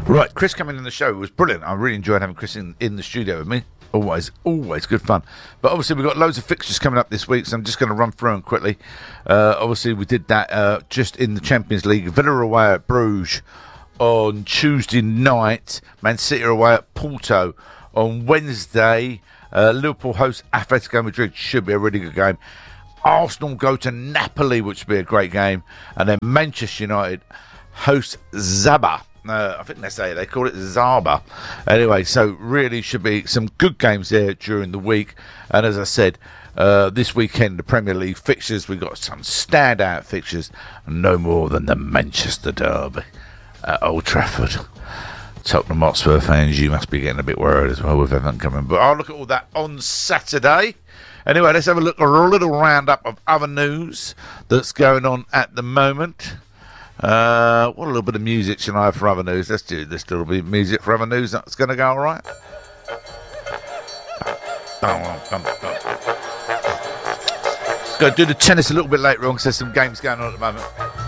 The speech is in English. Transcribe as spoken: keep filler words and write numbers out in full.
Right, Chris coming in the show was brilliant. I really enjoyed having Chris in, in the studio with me. Always, always good fun. But obviously we've got loads of fixtures coming up this week, so I'm just going to run through them quickly. Uh, obviously we did that uh, just in the Champions League. Villa away at Bruges on Tuesday night. Man City away at Porto on Wednesday. Uh, Liverpool host Atletico Madrid. Should be a really good game. Arsenal go to Napoli, which will be a great game. And then Manchester United host Zaba. Uh, I think they say they call it Zaba. Anyway, so really should be some good games there during the week. And as I said, uh, this weekend, the Premier League fixtures, we've got some standout fixtures. No more than the Manchester Derby at Old Trafford. Tottenham Hotspur fans, you must be getting a bit worried as well with everything coming. But I'll look at all that on Saturday. Anyway, let's have a look at a little roundup of other news that's going on at the moment. Uh, what a little bit of music should I have for other news? Let's do this little bit of music for other news. That's going to go all right. Go do the tennis a little bit later on because there's some games going on at the moment.